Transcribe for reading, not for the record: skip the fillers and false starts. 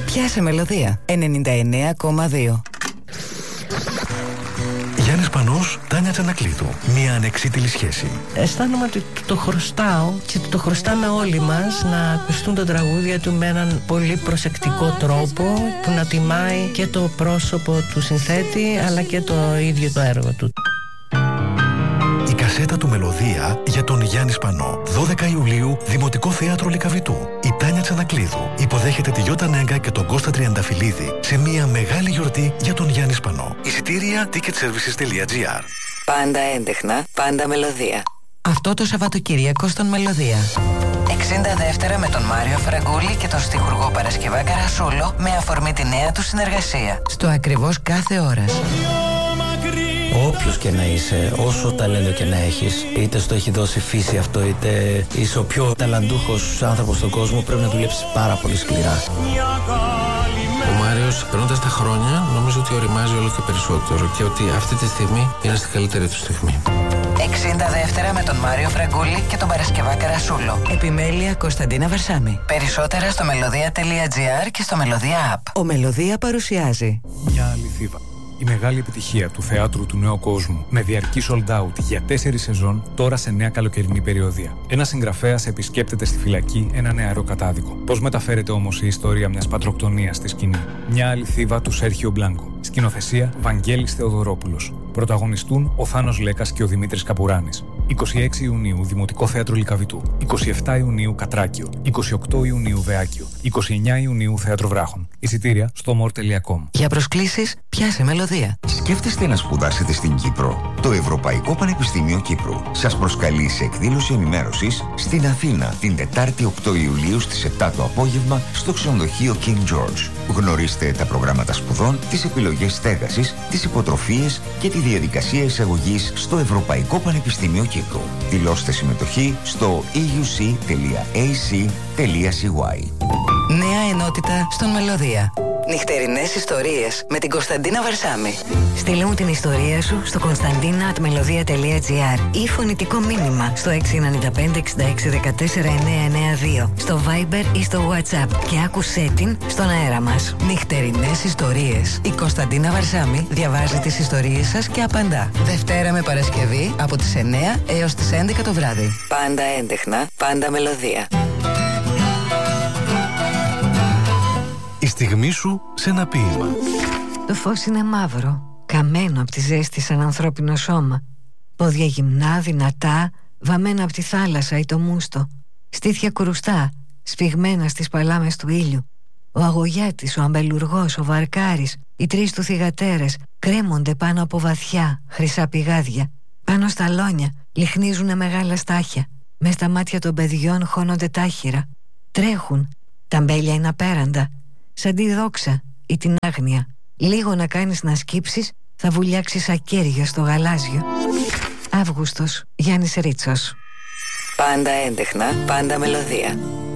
Πιάσε μελωδία 99,2. Γιάννης Πανός, Τάνια Τσανακλείδου. Μια ανεξίτηλη σχέση. Αισθάνομαι ότι το χρωστάω και το χρωστάμε όλοι μας να ακουστούν τα τραγούδια του με έναν πολύ προσεκτικό τρόπο που να τιμάει και το πρόσωπο του συνθέτη αλλά και το ίδιο το έργο του. Η κασέτα του Μελωδία για τον Γιάννη Σπανό. 12 Ιουλίου, Δημοτικό Θέατρο Λυκαβητού. Η Τάνια Τσανακλείδου υποδέχεται τη Γιώτα Νέγκα και τον Κώστα Τριανταφυλλίδη σε μια μεγάλη γιορτή για τον Γιάννη Σπανό. Εισιτήρια ticketservices.gr. Πάντα έντεχνα, πάντα μελωδία. Αυτό το Σαββατοκύριακο στον Μελωδία. 62 με τον Μάριο Φραγκούλη και τον στιχουργό Παρασκευά Καρασούλο με αφορμή τη νέα του συνεργασία. Στο ακριβώς κάθε ώρας. Όποιος και να είσαι, όσο ταλέντο και να έχεις, είτε στο έχει δώσει φύση αυτό, είτε είσαι ο πιο ταλαντούχος άνθρωπος στον κόσμο, πρέπει να δουλέψεις πάρα πολύ σκληρά. Ο Μάριος, περνώντας τα χρόνια, νομίζω ότι οριμάζει όλο και περισσότερο και ότι αυτή τη στιγμή είναι στη καλύτερη του στιγμή. 62 με τον Μάριο Φραγκούλη και τον Παρασκευά Καρασούλο. Επιμέλεια Κωνσταντίνα Βαρσάμι. Περισσότερα στο melodia.gr και στο Melodia App. Ο Μελωδία παρουσιάζει Μια αληθίδα. Η μεγάλη επιτυχία του θεάτρου του νέου κόσμου με διαρκή sold out για 4 σεζόν, τώρα σε νέα καλοκαιρινή περιοδία. Ένας συγγραφέας επισκέπτεται στη φυλακή ένα νεαρό κατάδικο. Πώς μεταφέρεται όμως η ιστορία μιας πατροκτονίας στη σκηνή? Μια αληθίδα του Σέρχιο Μπλάνκο. Σκηνοθεσία Βαγγέλης Θεοδωρόπουλος. Πρωταγωνιστούν ο Θάνος Λέκας και ο Δημήτρης Καπουράνης. 26 Ιουνίου Δημοτικό Θέατρο Λυκαβητού. 27 Ιουνίου Κατράκιο. 28 Ιουνίου Βεάκιο. 29 Ιουνίου Θέατρο Βράχων. Εισιτήρια στο more.com. Για προσκλήσεις, πιάσε Μελωδία. Σκέφτεστε να σπουδάσετε στην Κύπρο? Το Ευρωπαϊκό Πανεπιστήμιο Κύπρου σας προσκαλεί σε εκδήλωση ενημέρωσης στην Αθήνα την Τετάρτη 8 Ιουλίου στις 7 το απόγευμα στο ξενοδοχείο King George. Γνωρίστε τα προγράμματα σπουδών, τις επιλογές στέγασης, τις υποτροφίες και τη διαδικασία εισαγωγής στο Ευρωπαϊκό Πανεπιστήμιο Κύπρου. Δηλώστε συμμετοχή στο euc.ac.cy. Νέα ενότητα στον Μελωδία. Νυχτερινές ιστορίες με την Κωνσταντίνα Βαρσάμι. Στείλε μου την ιστορία σου στο konstantina@melodia.gr ή φωνητικό μήνυμα στο 695-6614-992, στο Viber ή στο WhatsApp και άκουσέ την στον αέρα μας. Νυχτερινές ιστορίες. Η Κωνσταντίνα Βαρσάμι διαβάζει τις ιστορίες σας και απαντά. Δευτέρα με Παρασκευή από τις 9 έως τις 11 το βράδυ. Πάντα έντεχνα, πάντα Μελωδία. Η στιγμή σου σε ένα ποίημα. Το φως είναι μαύρο, καμένο από τη ζέστη σαν ανθρώπινο σώμα. Πόδια γυμνά, δυνατά, βαμμένα από τη θάλασσα ή το μούστο. Στήθια κρουστά, σφιγμένα στις παλάμες του ήλιου. Ο αγωγιάτης, ο αμπελουργός, ο βαρκάρης, οι 3 του θυγατέρες κρέμονται πάνω από βαθιά, χρυσά πηγάδια. Πάνω στα λόνια λιχνίζουνε μεγάλα στάχια. Μες στα μάτια των παιδιών χώνονται τάχυρα. Τρέχουν, τα μπέλια είναι απέραντα. Σαν τη δόξα ή την άγνοια. Λίγο να κάνεις να σκύψεις, θα βουλιάξεις ακέρια στο γαλάζιο. Αύγουστος, Γιάννης Ρίτσος. Πάντα έντεχνα, πάντα Μελωδία.